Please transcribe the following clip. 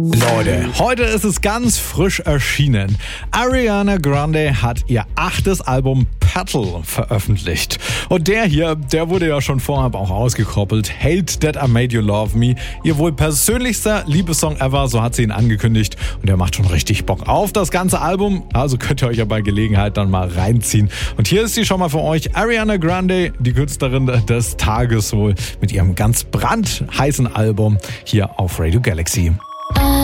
Leute, heute ist es ganz frisch erschienen. Ariana Grande hat ihr 8. Album Petal veröffentlicht. Und der hier, der wurde ja schon vorab auch ausgekoppelt. Hate That I Made You Love Me. Ihr wohl persönlichster Liebessong ever, so hat sie ihn angekündigt. Und der macht schon richtig Bock auf das ganze Album. Also könnt ihr euch ja bei Gelegenheit dann mal reinziehen. Und hier ist sie schon mal für euch. Ariana Grande, die Künstlerin des Tages wohl, mit ihrem ganz brandheißen Album hier auf Radio Galaxy.